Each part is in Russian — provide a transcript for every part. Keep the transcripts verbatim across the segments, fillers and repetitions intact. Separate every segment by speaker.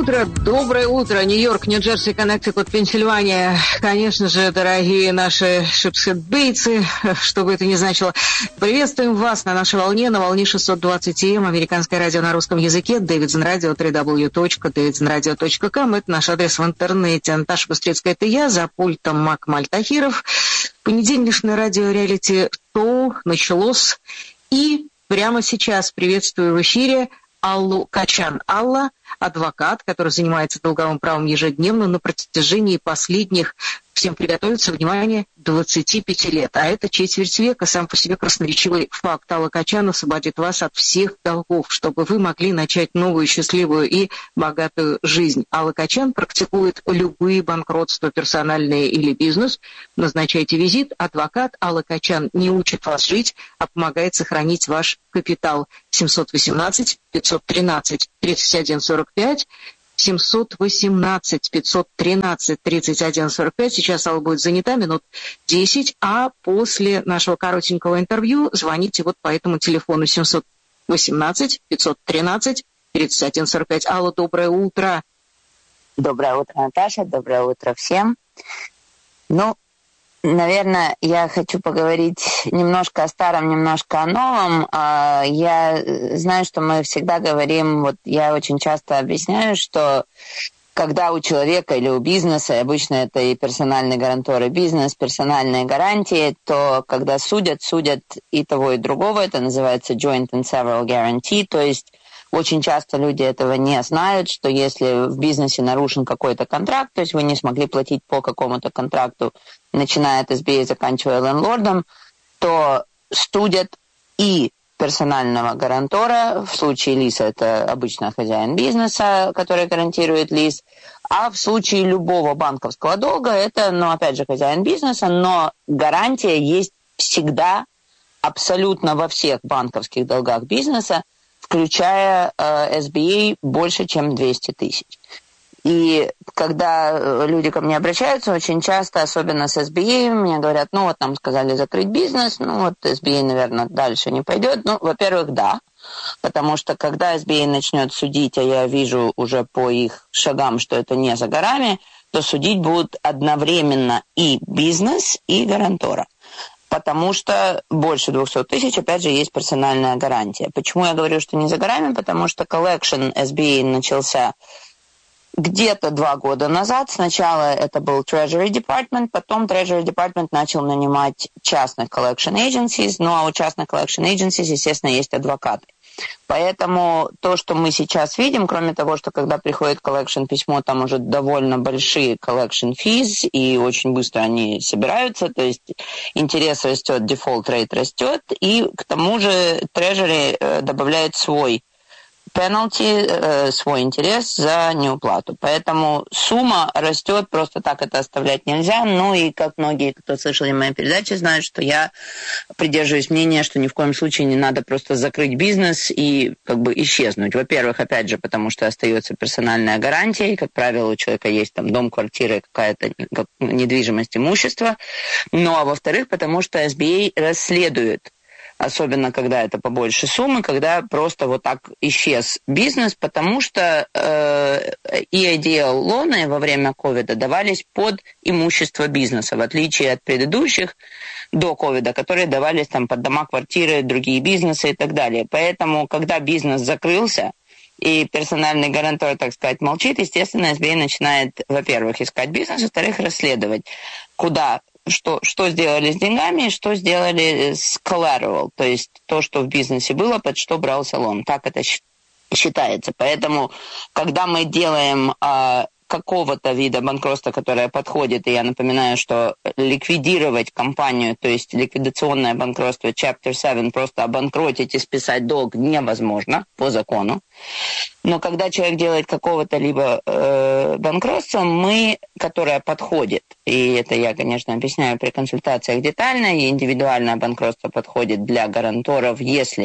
Speaker 1: утро, доброе утро, Нью-Йорк, Нью-Джерси, Коннектикут, Пенсильвания. Конечно же, дорогие наши шипсхед-бейцы, что бы это ни значило. Приветствуем вас на нашей волне, на волне шестьсот двадцать эй эм, американское радио на русском языке, Дэвидсон Радио, дабл ю дабл ю дабл ю точка дэвидсон радио точка ком. Это наш адрес в интернете. Наташа Быстрецкая, это я, за пультом Макмаль Тахиров. Понедельничное радио-реалити-шоу началось. И прямо сейчас приветствую в эфире Аллу Качан. Алла – адвокат, который занимается долговым правом ежедневно на протяжении последних, всем приготовиться, внимание, двадцати пяти лет. А это четверть века. Сам по себе красноречивый факт. Алла Качан освободит вас от всех долгов, чтобы вы могли начать новую, счастливую и богатую жизнь. Алла Качан практикует любые банкротства, персональные или бизнес. Назначайте визит. Адвокат Алла Качан не учит вас жить, а помогает сохранить ваш капитал. семьсот восемнадцать пятьсот тринадцать тридцать один сорок пять. семьсот восемнадцать пятьсот тринадцать тридцать один сорок пять. Сейчас Алла будет занята минут десять, а после нашего коротенького интервью звоните вот по этому телефону семьсот восемнадцать пятьсот тринадцать тридцать один сорок пять. Алла, доброе утро.
Speaker 2: Доброе утро, Наташа, доброе утро всем. Ну, наверное, я хочу поговорить немножко о старом, немножко о новом. Я знаю, что мы всегда говорим, вот я очень часто объясняю, что когда у человека или у бизнеса, обычно это и персональные гаранторы бизнес, персональные гарантии, то когда судят, судят и того, и другого, это называется joint and several guarantee, то есть очень часто люди этого не знают, что если в бизнесе нарушен какой-то контракт, то есть вы не смогли платить по какому-то контракту, начиная от эс би эй, заканчивая лендлордом, то судят и персонального гарантора, в случае лиса это обычно хозяин бизнеса, который гарантирует лис, а в случае любого банковского долга это, ну, опять же, хозяин бизнеса, но гарантия есть всегда абсолютно во всех банковских долгах бизнеса, включая э, эс би эй больше, чем двести тысяч. И когда люди ко мне обращаются, очень часто, особенно с эс би эй, мне говорят, ну вот нам сказали закрыть бизнес, ну вот эс би эй, наверное, дальше не пойдет. Ну, во-первых, да, потому что когда эс би эй начнет судить, а я вижу уже по их шагам, что это не за горами, то судить будут одновременно и бизнес, и гарантора. Потому что больше двухсот тысяч, опять же, есть персональная гарантия. Почему я говорю, что не за горами? Потому что collection эс би эй начался где-то два года назад. Сначала это был Treasury Department, потом Treasury Department начал нанимать частных collection agencies, ну а у частных collection agencies, естественно, есть адвокаты. Поэтому то, что мы сейчас видим, кроме того, что когда приходит collection письмо, там уже довольно большие collection fees, и очень быстро они собираются, то есть интерес растет, default rate растет, и к тому же Treasury добавляет свой penalty, э, свой интерес за неуплату. Поэтому сумма растет, просто так это оставлять нельзя. Ну и как многие, кто слышали мои передачи, знают, что я придерживаюсь мнения, что ни в коем случае не надо просто закрыть бизнес и как бы исчезнуть. Во-первых, опять же, потому что остается персональная гарантия, и, как правило, у человека есть там дом, квартира, какая-то недвижимость, имущество. Ну а во-вторых, потому что эс би эй расследует, особенно когда это побольше суммы, когда просто вот так исчез бизнес, потому что э, и эй ди эл лоны во время ковида давались под имущество бизнеса, в отличие от предыдущих до ковида, которые давались там под дома, квартиры, другие бизнесы и так далее. Поэтому, когда бизнес закрылся, и персональный гарантор, так сказать, молчит, естественно, эс би эй начинает, во-первых, искать бизнес, во-вторых, расследовать, куда Что, что сделали с деньгами, что сделали с collateral, то есть то, что в бизнесе было, под что брался лон. Так это считается. Поэтому, когда мы делаем а, какого-то вида банкротства, которое подходит, и я напоминаю, что ликвидировать компанию, то есть ликвидационное банкротство, Chapter семь, просто обанкротить и списать долг невозможно по закону. Но когда человек делает какого-то либо э, банкротства, мы, которое подходит, и это я, конечно, объясняю при консультациях детально, и индивидуальное банкротство подходит для гаранторов, если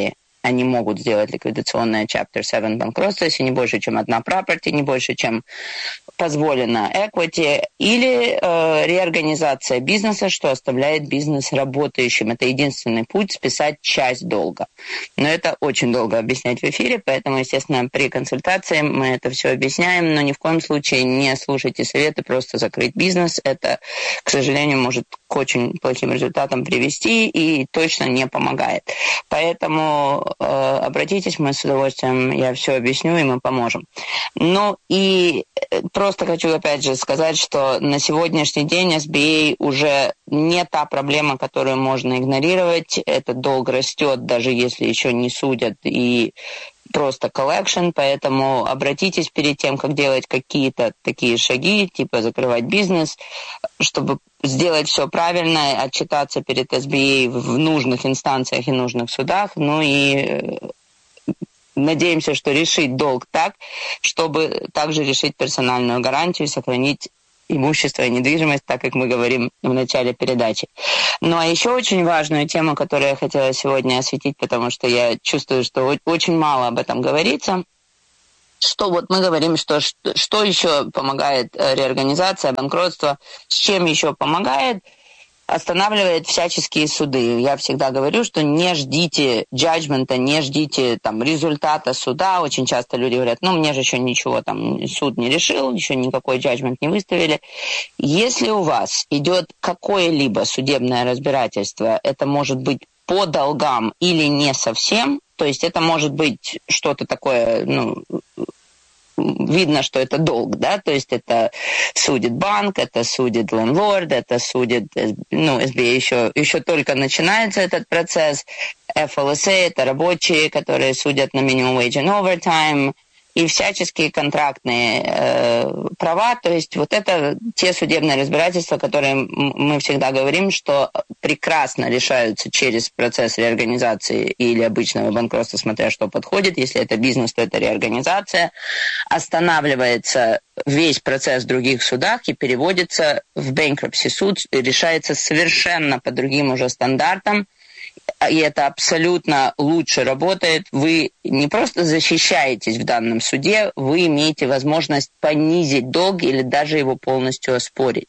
Speaker 2: они могут сделать ликвидационное Chapter семь банкротство, если не больше, чем одна property, не больше, чем позволено equity, или э, реорганизация бизнеса, что оставляет бизнес работающим. Это единственный путь списать часть долга. Но это очень долго объяснять в эфире, поэтому, естественно, при консультации мы это все объясняем, но ни в коем случае не слушайте советы просто закрыть бизнес. Это, к сожалению, может к очень плохим результатам привести и точно не помогает. Поэтому э, обратитесь, мы с удовольствием, я все объясню, и мы поможем. Ну и просто хочу опять же сказать, что на сегодняшний день эс би эй уже не та проблема, которую можно игнорировать. Этот долг растет, даже если еще не судят, и просто collection, поэтому обратитесь перед тем, как делать какие-то такие шаги, типа закрывать бизнес, чтобы сделать все правильно, отчитаться перед эс би эй в нужных инстанциях и нужных судах, ну и надеемся, что решить долг так, чтобы также решить персональную гарантию и сохранить имущество и недвижимость, так как мы говорим в начале передачи. Ну а еще очень важную тему, которую я хотела сегодня осветить, потому что я чувствую, что очень мало об этом говорится, что вот мы говорим, что, что, что еще помогает реорганизация, банкротство, с чем еще помогает, останавливает всяческие суды. Я всегда говорю, что не ждите джаджмента, не ждите там результата суда. Очень часто люди говорят, ну, мне же еще ничего там суд не решил, еще никакой джаджмент не выставили. Если у вас идет какое-либо судебное разбирательство, это может быть по долгам или не совсем, то есть это может быть что-то такое, ну, видно, что это долг, да, то есть это судит банк, это судит лендлорд, это судит, ну, эс би эй еще, еще только начинается этот процесс, эф эл эс эй это рабочие, которые судят на minimum wage and overtime, и всяческие контрактные э, права, то есть вот это те судебные разбирательства, которые мы всегда говорим, что прекрасно решаются через процесс реорганизации или обычного банкротства, смотря что подходит. Если это бизнес, то это реорганизация. Останавливается весь процесс в других судах и переводится в bankruptcy суд, решается совершенно по другим уже стандартам. И это абсолютно лучше работает. Вы не просто защищаетесь в данном суде, вы имеете возможность понизить долг или даже его полностью оспорить.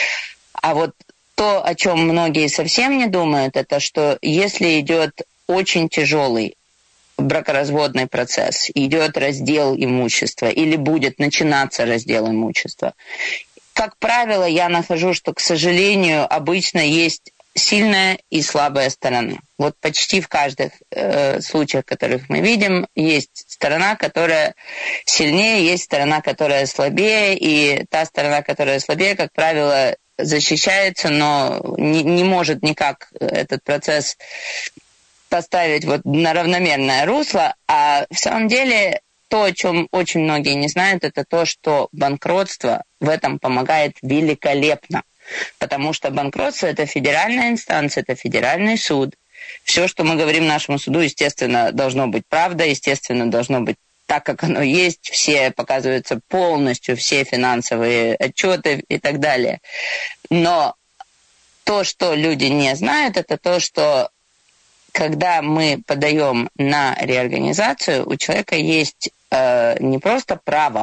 Speaker 2: А вот то, о чем многие совсем не думают, это что если идет очень тяжелый бракоразводный процесс, идет раздел имущества или будет начинаться раздел имущества, как правило, я нахожу, что, к сожалению, обычно есть сильная и слабая сторона. Вот почти в каждых э, случаях, которых мы видим, есть сторона, которая сильнее, есть сторона, которая слабее, и та сторона, которая слабее, как правило, защищается, но не, не может никак этот процесс поставить вот на равномерное русло, а в самом деле то, о чем очень многие не знают, это то, что банкротство в этом помогает великолепно. Потому что банкротство – это федеральная инстанция, это федеральный суд. Все, что мы говорим нашему суду, естественно, должно быть правда, естественно, должно быть так, как оно есть. Все показываются полностью, все финансовые отчеты и так далее. Но то, что люди не знают, это то, что когда мы подаем на реорганизацию, у человека есть э, не просто право,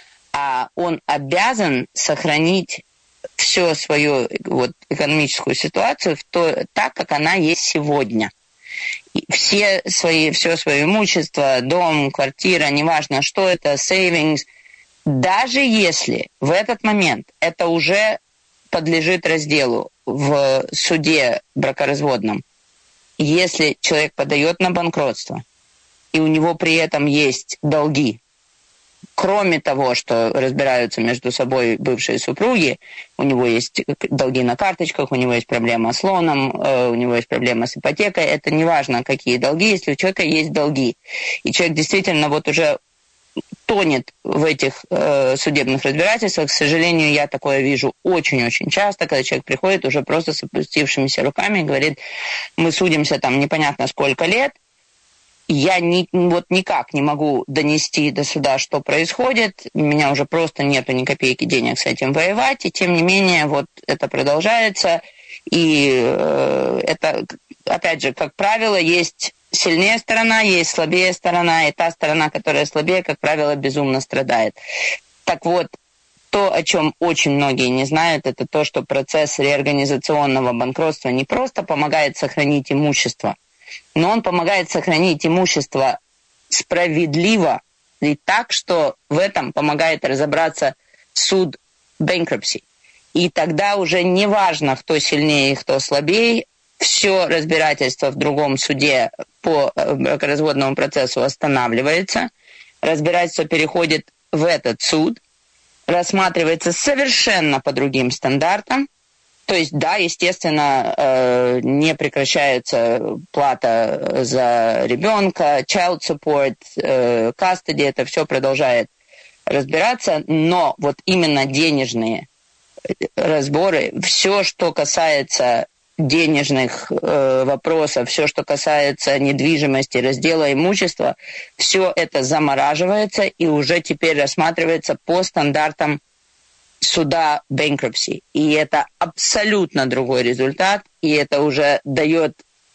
Speaker 2: а он обязан сохранить всю свою вот, экономическую ситуацию в то, так, как она есть сегодня. И все свои, все свое имущество, дом, квартира, неважно, что это, savings, даже если в этот момент это уже подлежит разделу в суде бракоразводном, если человек подает на банкротство, и у него при этом есть долги, кроме того, что разбираются между собой бывшие супруги, у него есть долги на карточках, у него есть проблема с лоном, у него есть проблема с ипотекой. Это не важно, какие долги, если у человека есть долги. И человек действительно вот уже тонет в этих э, судебных разбирательствах. К сожалению, я такое вижу очень-очень часто, когда человек приходит уже просто с опустившимися руками и говорит, мы судимся там непонятно сколько лет, я ни, вот никак не могу донести до суда, что происходит. У меня уже просто нету ни копейки денег с этим воевать. И тем не менее, вот это продолжается. И э, это, опять же, как правило, есть сильнее сторона, есть слабее сторона, и та сторона, которая слабее, как правило, безумно страдает. Так вот, то, о чем очень многие не знают, это то, что процесс реорганизационного банкротства не просто помогает сохранить имущество, но он помогает сохранить имущество справедливо и так, что в этом помогает разобраться суд bankruptcy. И тогда уже не важно, кто сильнее и кто слабее, все разбирательство в другом суде по бракоразводному процессу останавливается, разбирательство переходит в этот суд, рассматривается совершенно по другим стандартам. То есть, да, естественно, не прекращается плата за ребенка, child support, custody, это все продолжает разбираться, но вот именно денежные разборы, все, что касается денежных э, вопросов, все, что касается недвижимости, раздела имущества, все это замораживается и уже теперь рассматривается по стандартам суда bankruptcy. И это абсолютно другой результат, и это уже дает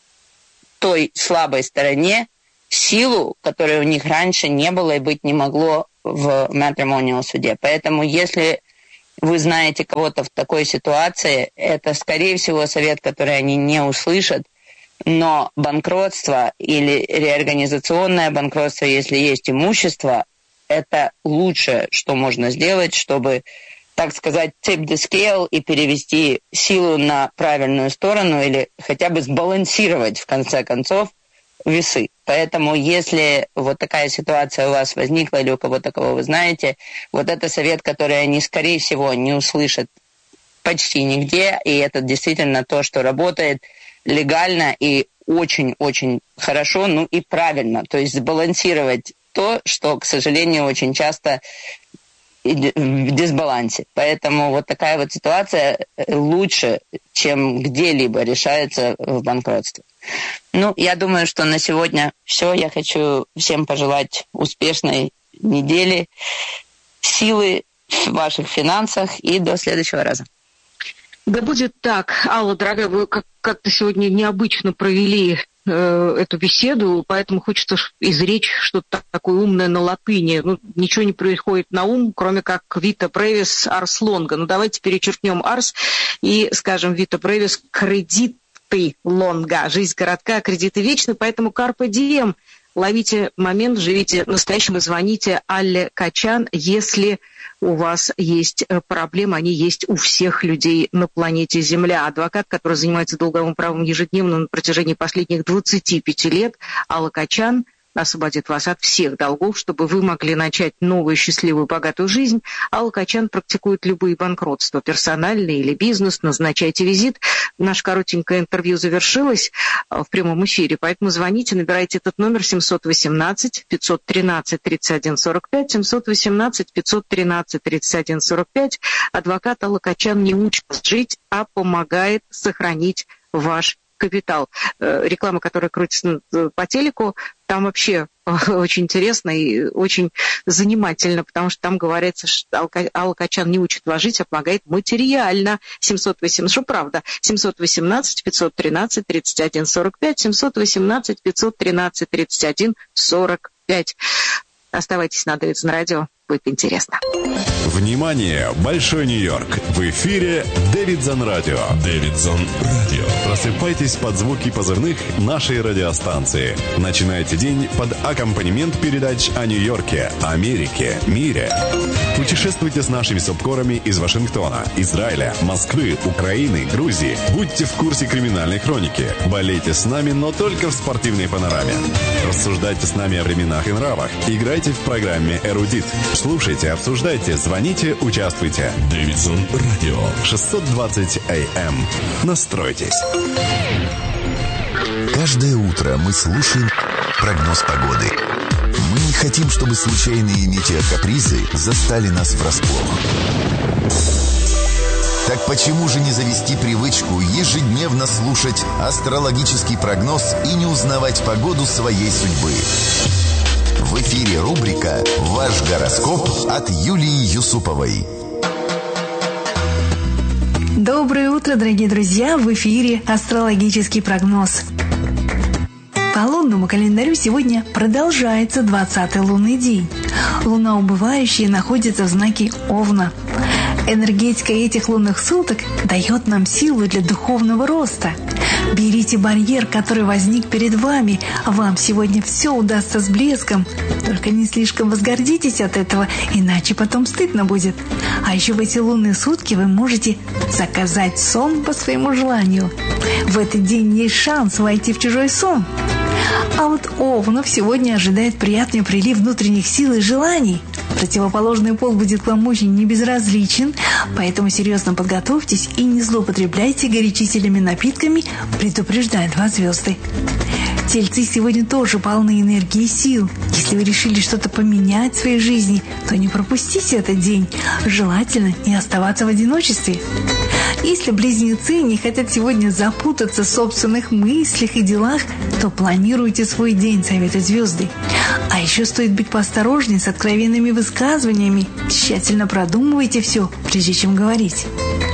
Speaker 2: той слабой стороне силу, которой у них раньше не было и быть не могло в matrimonial суде. Поэтому если вы знаете кого-то в такой ситуации, это, скорее всего, совет, который они не услышат, но банкротство или реорганизационное банкротство, если есть имущество, это лучшее, что можно сделать, чтобы, так сказать, tip the scale и перевести силу на правильную сторону или хотя бы сбалансировать, в конце концов, весы. Поэтому, если вот такая ситуация у вас возникла или у кого-то, кого вы знаете, вот это совет, который они, скорее всего, не услышат почти нигде, и это действительно то, что работает легально и очень-очень хорошо, ну и правильно. То есть сбалансировать то, что, к сожалению, очень часто в дисбалансе. Поэтому вот такая вот ситуация лучше, чем где-либо решается в банкротстве. Ну, я думаю, что на сегодня все. Я хочу всем пожелать успешной недели, силы в ваших финансах и до следующего раза.
Speaker 1: Да будет так. Алла, дорогая, вы как- как-то сегодня необычно провели э, эту беседу, поэтому хочется изречь что-то такое умное на латыни. Ну, ничего не приходит на ум, кроме как Vita brevis ars longa. Ну, давайте перечеркнем ars и скажем Vita brevis кредит ты лонга. Жизнь коротка, кредиты вечны, поэтому карпе дием. Ловите момент, живите настоящим и звоните Алле Качан, если у вас есть проблемы, они есть у всех людей на планете Земля. Адвокат, который занимается долговым правом ежедневно на протяжении последних двадцати пяти лет, Алла Качан, освободит вас от всех долгов, чтобы вы могли начать новую, счастливую, богатую жизнь. Алла Качан практикует любые банкротства, персональные или бизнес. Назначайте визит. Наше коротенькое интервью завершилось в прямом эфире, поэтому звоните, набирайте этот номер семь один восемь пятьсот тринадцать тридцать один сорок пять, семь один восемь пятьсот тринадцать тридцать один сорок пять. Адвокат Алла Качан не учит жить, а помогает сохранить ваш капитал. Реклама, которая крутится по телеку, там вообще очень интересно и очень занимательно, потому что там говорится, что Алла Качан не учит вас жить, а помогает материально. семь один восемь, что правда, семь один восемь пятьсот тринадцать тридцать один сорок пять, семь один восемь пятьсот тринадцать тридцать один сорок пять. Оставайтесь на Дэвидсон радио, будет интересно.
Speaker 3: Внимание! Большой Нью-Йорк! В эфире Дэвидсон радио. Дэвидсон радио. Просыпайтесь под звуки позывных нашей радиостанции. Начинайте день под аккомпанемент передач о Нью-Йорке, Америке, мире. Путешествуйте с нашими субкорами из Вашингтона, Израиля, Москвы, Украины, Грузии. Будьте в курсе криминальной хроники. Болейте с нами, но только в спортивной панораме. Рассуждайте с нами о временах и нравах. Играйте в программе «Эрудит». Слушайте, обсуждайте, звоните, участвуйте. Дэвидсон радио. шестьсот двадцать эй эм. Настройтесь.
Speaker 4: Каждое утро мы слушаем прогноз погоды. Мы не хотим, чтобы случайные метеокапризы застали нас врасплох. Так почему же не завести привычку ежедневно слушать астрологический прогноз и не узнавать погоду своей судьбы? В эфире рубрика «Ваш гороскоп» от Юлии Юсуповой.
Speaker 5: Доброе утро, дорогие друзья! В эфире астрологический прогноз. По лунному календарю сегодня продолжается двадцатый лунный день. Луна убывающая находится в знаке Овна. Энергетика этих лунных суток дает нам силу для духовного роста. Берите барьер, который возник перед вами. Вам сегодня все удастся с блеском. Только не слишком возгордитесь от этого, иначе потом стыдно будет. А еще в эти лунные сутки вы можете заказать сон по своему желанию. В этот день есть шанс войти в чужой сон. А вот Овнов сегодня ожидает приятный прилив внутренних сил и желаний. Противоположный пол будет к вам очень небезразличен, поэтому серьезно подготовьтесь и не злоупотребляйте горячительными напитками, предупреждают вас звезды. Тельцы сегодня тоже полны энергии и сил. Если вы решили что-то поменять в своей жизни, то не пропустите этот день. Желательно не оставаться в одиночестве. Если близнецы не хотят сегодня запутаться в собственных мыслях и делах, то планируйте свой день, советуют звезды. А еще стоит быть поосторожнее с откровенными высказываниями. Тщательно продумывайте все, прежде чем говорить.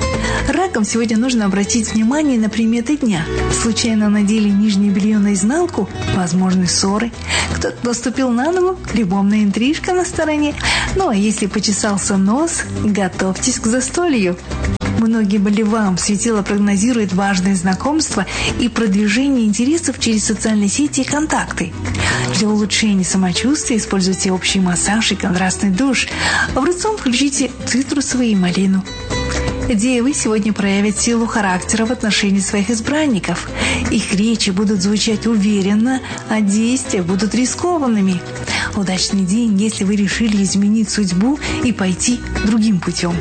Speaker 5: Ракам сегодня нужно обратить внимание на приметы дня. Случайно надели нижнее белье наизнанку – возможны ссоры. Кто-то наступил на ногу – любовная интрижка на стороне. Ну а если почесался нос, готовьтесь к застолью. Многим болевам светило прогнозирует важные знакомства и продвижение интересов через социальные сети и контакты. Для улучшения самочувствия используйте общий массаж и контрастный душ. В рацион включите цитрусовые и малину. Девы сегодня проявят силу характера в отношении своих избранников. Их речи будут звучать уверенно, а действия будут рискованными. Удачный день, если вы решили изменить судьбу и пойти другим путем.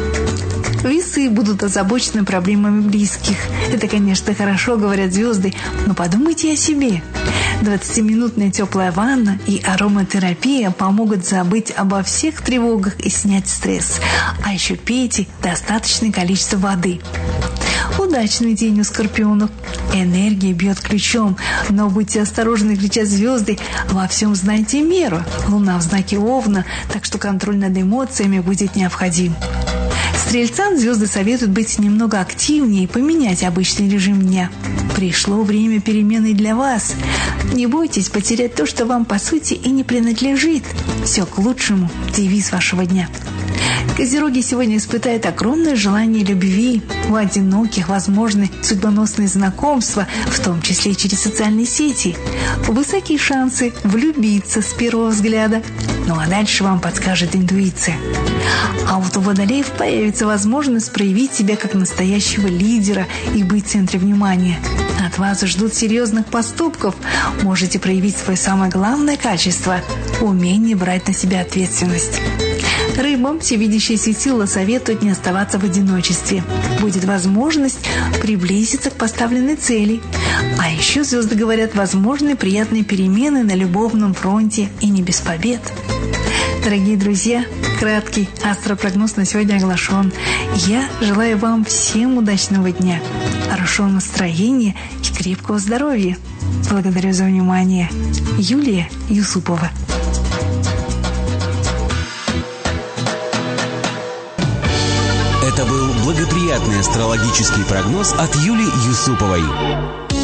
Speaker 5: Весы будут озабочены проблемами близких. Это, конечно, хорошо, говорят звезды, но подумайте о себе. двадцатиминутная теплая ванна и ароматерапия помогут забыть обо всех тревогах и снять стресс. А еще пейте достаточное количество воды. Удачный день у скорпионов. Энергия бьет ключом, но будьте осторожны, кричат звезды. Во всем знайте меру. Луна в знаке Овна, так что контроль над эмоциями будет необходим. Стрельцам звезды советуют быть немного активнее и поменять обычный режим дня. Пришло время перемены для вас. Не бойтесь потерять то, что вам по сути и не принадлежит. Все к лучшему. Девиз вашего дня. Козероги сегодня испытают огромное желание любви. У одиноких возможны судьбоносные знакомства, в том числе и через социальные сети. Высокие шансы влюбиться с первого взгляда. Ну а дальше вам подскажет интуиция. А вот у водолеев появится возможность проявить себя как настоящего лидера и быть в центре внимания. От вас ждут серьезных поступков. Можете проявить свое самое главное качество – умение брать на себя ответственность. Рыбам всевидящее светило советуют не оставаться в одиночестве. Будет возможность приблизиться к поставленной цели. А еще звезды говорят, возможны приятные перемены на любовном фронте и не без побед. Дорогие друзья, краткий астропрогноз на сегодня оглашен. Я желаю вам всем удачного дня, хорошего настроения и крепкого здоровья. Благодарю за внимание. Юлия Юсупова.
Speaker 6: Это был благоприятный астрологический прогноз от Юлии Юсуповой.